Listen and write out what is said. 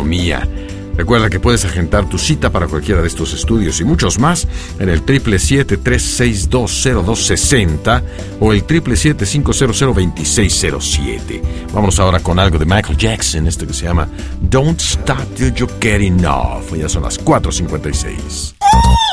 economía. Recuerda que puedes agendar tu cita para cualquiera de estos estudios y muchos más en el 777-362-0260 o el 777-500-2607. Vamos ahora con algo de Michael Jackson, esto que se llama Don't Stop Till You Get Enough. Ya son las 4:56.